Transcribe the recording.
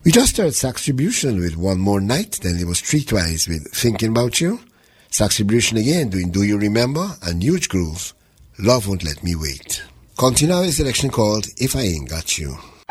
We just heard Saxtribution with One More Night, then it was Streetwise with Thinking About You. Saxtribution again doing Do You Remember, and Huge Groove, Love Won't Let Me Wait. Continue our selection called If I Ain't Got You.